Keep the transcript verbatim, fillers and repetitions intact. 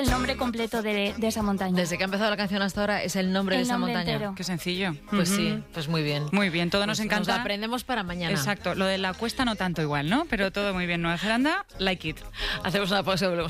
El nombre completo de, de esa montaña. Desde que ha empezado la canción hasta ahora es el nombre El de esa nombre montaña. entero. Qué sencillo. Pues Uh-huh. sí, pues muy bien. Muy bien, todo nos Pues encanta. Nos lo aprendemos para mañana. Exacto, lo de la cuesta no tanto igual, ¿no? Pero todo muy bien. Nueva Zelanda, like it. Hacemos una pausa y volvemos.